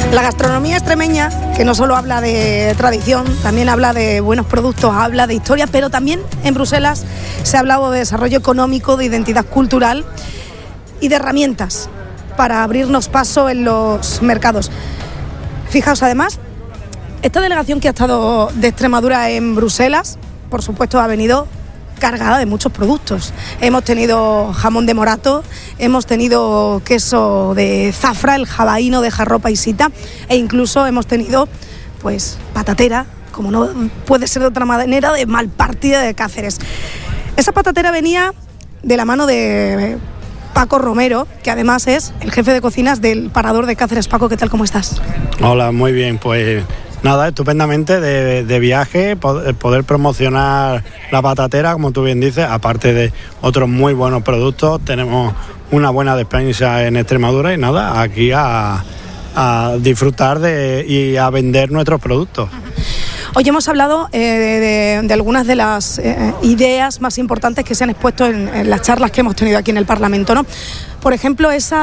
La gastronomía extremeña, que no solo habla de tradición, también habla de buenos productos, habla de historia, pero también en Bruselas se ha hablado de desarrollo económico, de identidad cultural y de herramientas para abrirnos paso en los mercados. Fijaos, además, esta delegación que ha estado de Extremadura en Bruselas, por supuesto, ha venido cargada de muchos productos. Hemos tenido jamón de morato, hemos tenido queso de zafra, el jabaíno de jarro paisita, e incluso hemos tenido, pues, patatera, como no puede ser de otra manera, de Malpartida de Cáceres. Esa patatera venía de la mano de Paco Romero, que además es el jefe de cocinas del Parador de Cáceres. Paco, ¿qué tal? ¿Cómo estás? Hola, muy bien, pues nada, estupendamente de viaje, poder promocionar la patatera, como tú bien dices, aparte de otros muy buenos productos. Tenemos una buena despensa en Extremadura y nada, aquí a disfrutar y a vender nuestros productos. Hoy hemos hablado de algunas de las ideas más importantes que se han expuesto en las charlas que hemos tenido aquí en el Parlamento, ¿no? Por ejemplo, esa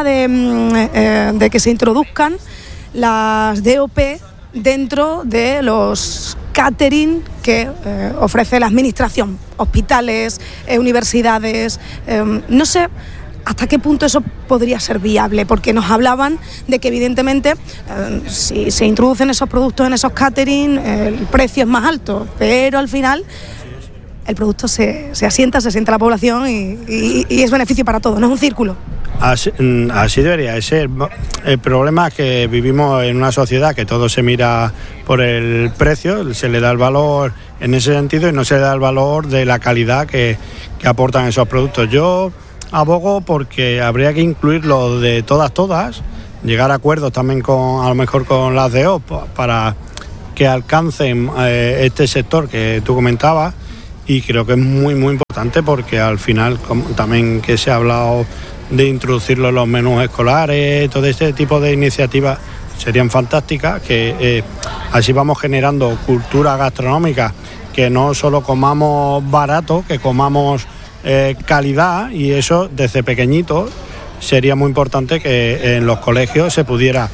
de que se introduzcan las DOP dentro de los catering que ofrece la administración, hospitales, universidades. No sé hasta qué punto eso podría ser viable, porque nos hablaban de que evidentemente si se introducen esos productos en esos catering, el precio es más alto, pero al final el producto se asienta la población y es beneficio para todos, no es un círculo. Así debería ser. El problema es que vivimos en una sociedad que todo se mira por el precio, se le da el valor en ese sentido y no se le da el valor de la calidad que aportan esos productos. Yo abogo porque habría que incluirlo de todas, llegar a acuerdos también a lo mejor con las DO para que alcancen este sector que tú comentabas, y creo que es muy muy importante porque al final también que se ha hablado de introducirlo en los menús escolares, todo este tipo de iniciativas serían fantásticas, que así vamos generando cultura gastronómica, que no solo comamos barato, que comamos calidad, y eso desde pequeñitos sería muy importante que en los colegios se pudiera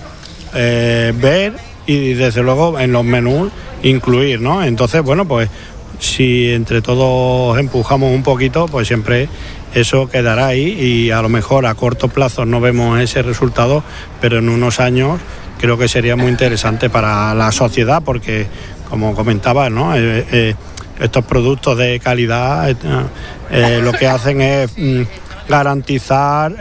ver y desde luego en los menús incluir, ¿no? Entonces, bueno, pues si entre todos empujamos un poquito, pues siempre eso quedará ahí, y a lo mejor a corto plazo no vemos ese resultado, pero en unos años creo que sería muy interesante para la sociedad, porque como comentaba, ¿no? Estos productos de calidad lo que hacen es garantizar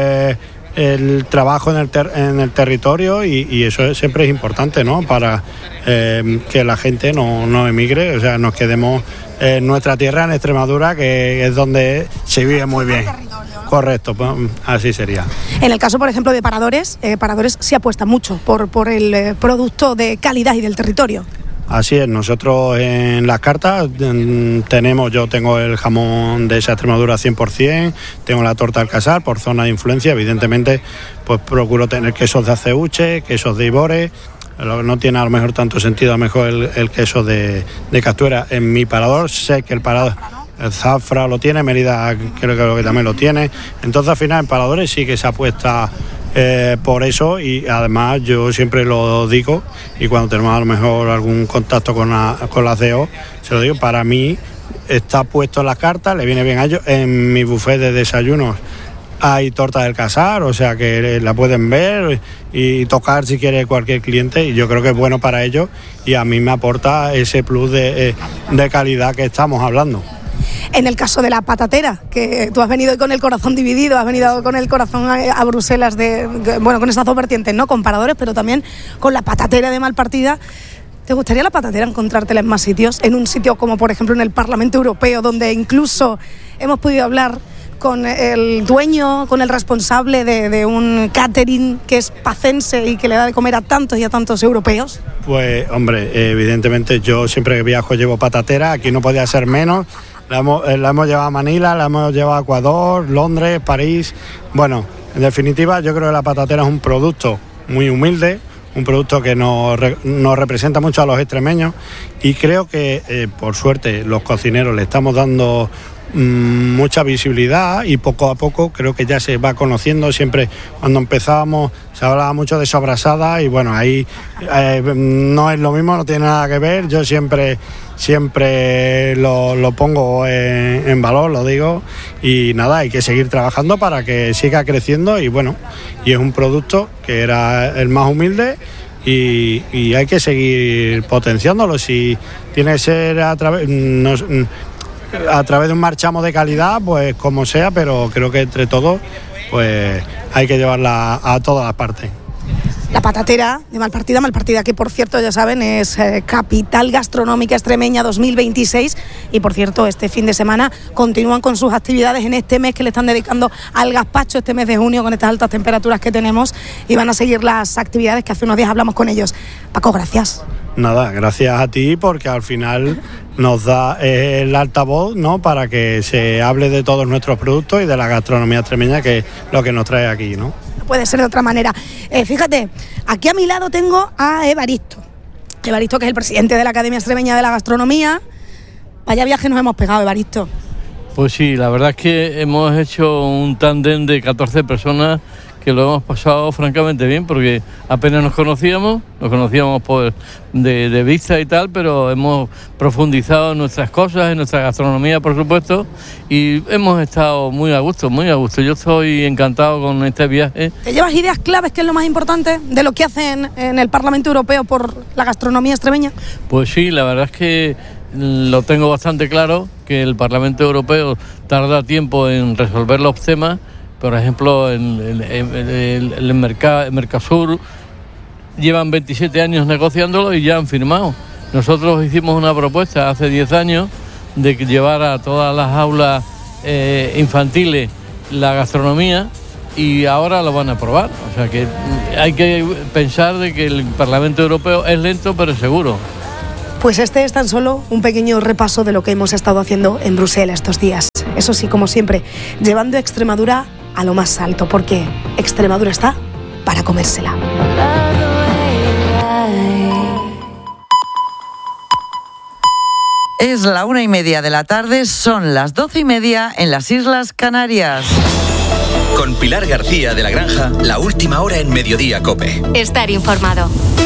el trabajo en el territorio, y eso siempre es importante, ¿no? Para que la gente no emigre, o sea, nos quedemos en nuestra tierra, en Extremadura, que es donde se vive muy bien. Correcto, pues, así sería. En el caso, por ejemplo, de Paradores, Paradores sí apuesta mucho por el producto de calidad y del territorio. Así es, nosotros en las cartas yo tengo el jamón de esa Extremadura 100%, tengo la torta del Casar por zona de influencia, evidentemente pues procuro tener quesos de aceuche, quesos de Ibores. No tiene a lo mejor tanto sentido a lo mejor el queso de Castuera en mi Parador. Sé que el Parador, el Zafra lo tiene, Mérida creo que también lo tiene. Entonces al final en Paradores sí que se apuesta por eso, y además yo siempre lo digo, y cuando tenemos a lo mejor algún contacto con las DO, se lo digo, para mí está puesto en las cartas, le viene bien a ellos. En mi buffet de desayunos hay torta del Casar, o sea que la pueden ver y tocar si quiere cualquier cliente, y yo creo que es bueno para ellos, y a mí me aporta ese plus de calidad que estamos hablando. En el caso de la patatera, que tú has venido con el corazón dividido, has venido con el corazón a Bruselas, con esas dos vertientes, ¿no? Con Paradores, pero también con la patatera de Malpartida. ¿Te gustaría la patatera encontrártela en más sitios? En un sitio como, por ejemplo, en el Parlamento Europeo, donde incluso hemos podido hablar con el dueño, con el responsable de un catering que es pacense y que le da de comer a tantos y a tantos europeos. Pues, hombre, evidentemente yo siempre que viajo llevo patatera, aquí no podía ser menos. La hemos llevado a Manila, la hemos llevado a Ecuador, Londres, París. Bueno, en definitiva, yo creo que la patatera es un producto muy humilde, un producto que nos representa mucho a los extremeños, y creo que, por suerte, los cocineros le estamos dando mucha visibilidad y poco a poco creo que ya se va conociendo. Siempre cuando empezábamos se hablaba mucho de sobrasada y bueno, ahí no es lo mismo, no tiene nada que ver. Yo siempre lo pongo en valor, lo digo, y nada, hay que seguir trabajando para que siga creciendo y bueno, y es un producto que era el más humilde y hay que seguir potenciándolo. Si tiene que ser a través de un marchamo de calidad, pues como sea, pero creo que entre todos pues hay que llevarla a todas las partes. La Patatera de Malpartida, que por cierto ya saben es capital gastronómica extremeña 2026 y por cierto este fin de semana continúan con sus actividades en este mes que le están dedicando al gazpacho, este mes de junio con estas altas temperaturas que tenemos, y van a seguir las actividades que hace unos días hablamos con ellos. Paco, gracias. Nada, gracias a ti porque al final nos da el altavoz, ¿no?, para que se hable de todos nuestros productos y de la gastronomía extremeña, que es lo que nos trae aquí, ¿no? No puede ser de otra manera. Fíjate, aquí a mi lado tengo a Evaristo, que es el presidente de la Academia Extremeña de la Gastronomía. Vaya viaje nos hemos pegado, Evaristo. Pues sí, la verdad es que hemos hecho un tándem de 14 personas que lo hemos pasado francamente bien, porque apenas nos conocíamos de vista y tal, pero hemos profundizado en nuestras cosas, en nuestra gastronomía, por supuesto, y hemos estado muy a gusto. Yo estoy encantado con este viaje. ¿Te llevas ideas claves, que es lo más importante, de lo que hacen en el Parlamento Europeo por la gastronomía extremeña? Pues sí, la verdad es que lo tengo bastante claro, que el Parlamento Europeo tarda tiempo en resolver los temas. Por ejemplo, en el Mercosur llevan 27 años negociándolo y ya han firmado. Nosotros hicimos una propuesta hace 10 años de llevar a todas las aulas infantiles la gastronomía y ahora lo van a aprobar. O sea que hay que pensar de que el Parlamento Europeo es lento pero seguro. Pues este es tan solo un pequeño repaso de lo que hemos estado haciendo en Bruselas estos días. Eso sí, como siempre, llevando Extremadura a lo más alto, porque Extremadura está para comérsela. Es la 1:30 de la tarde, son las 12:30 en las Islas Canarias. Con Pilar García de la Granja, la última hora en Mediodía COPE. Estar informado.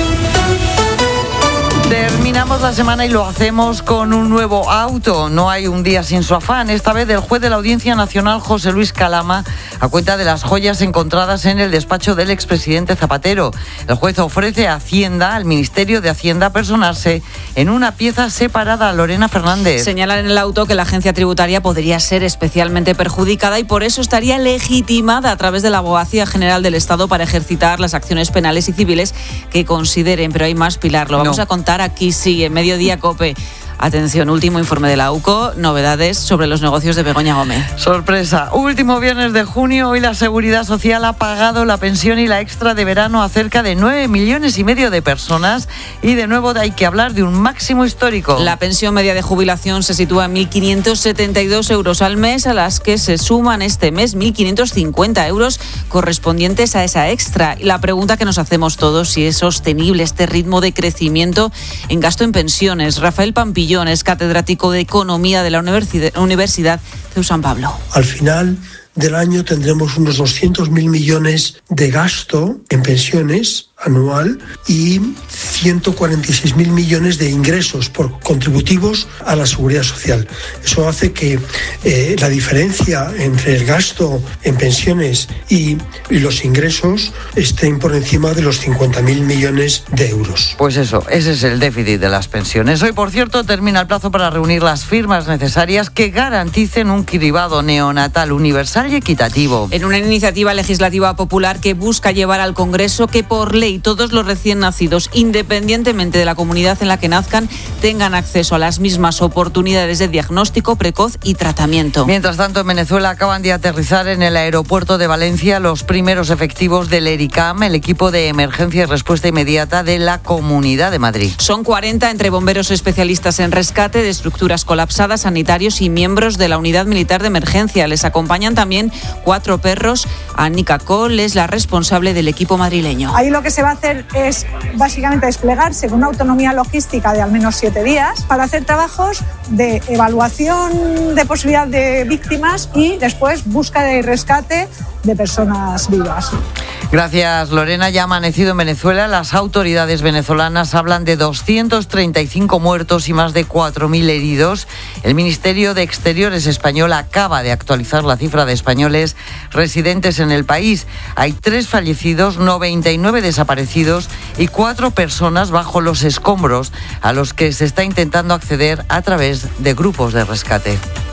Terminamos la semana y lo hacemos con un nuevo auto. No hay un día sin su afán. Esta vez el juez de la Audiencia Nacional, José Luis Calama, a cuenta de las joyas encontradas en el despacho del expresidente Zapatero. El juez ofrece a Hacienda, al Ministerio de Hacienda, personarse en una pieza separada a Lorena Fernández. Señalan en el auto que la agencia tributaria podría ser especialmente perjudicada y por eso estaría legitimada a través de la Abogacía General del Estado para ejercitar las acciones penales y civiles que consideren. Pero hay más, Pilar, lo vamos a contar aquí sí, en Mediodía COPE. Atención, último informe de la UCO, novedades sobre los negocios de Begoña Gómez. Sorpresa, último viernes de junio, hoy la Seguridad Social ha pagado la pensión y la extra de verano a cerca de 9,5 millones de personas y de nuevo hay que hablar de un máximo histórico. La pensión media de jubilación se sitúa en 1.572 euros al mes, a las que se suman este mes 1.550 euros correspondientes a esa extra. Y la pregunta que nos hacemos todos, si es sostenible este ritmo de crecimiento en gasto en pensiones. Rafael Pampillón es catedrático de Economía de la Universidad de San Pablo. Al final del año tendremos unos 200.000 millones de gasto en pensiones anual y 146.000 millones de ingresos por contributivos a la seguridad social. Eso hace que la diferencia entre el gasto en pensiones y los ingresos estén por encima de los 50.000 millones de euros. Pues eso, ese es el déficit de las pensiones. Hoy, por cierto, termina el plazo para reunir las firmas necesarias que garanticen un cribado neonatal universal y equitativo. En una iniciativa legislativa popular que busca llevar al Congreso que por ley todos los recién nacidos, independientemente de la comunidad en la que nazcan, tengan acceso a las mismas oportunidades de diagnóstico precoz y tratamiento. Mientras tanto, en Venezuela acaban de aterrizar en el aeropuerto de Valencia los primeros efectivos del ERICAM, el equipo de emergencia y respuesta inmediata de la Comunidad de Madrid. Son 40 entre bomberos especialistas en rescate de estructuras colapsadas, sanitarios y miembros de la Unidad Militar de Emergencia. Les acompañan también 4 perros. Anika Cole es la responsable del equipo madrileño. Ahí lo que se va a hacer es básicamente desplegarse con una autonomía logística de al menos 7 días para hacer trabajos de evaluación de posibilidad de víctimas y después búsqueda y rescate de personas vivas. Gracias, Lorena. Ya ha amanecido en Venezuela. Las autoridades venezolanas hablan de 235 muertos y más de 4.000 heridos. El Ministerio de Exteriores español acaba de actualizar la cifra de españoles residentes en el país. Hay 3 fallecidos, 99 desaparecidos y 4 personas bajo los escombros a los que se está intentando acceder a través de grupos de rescate.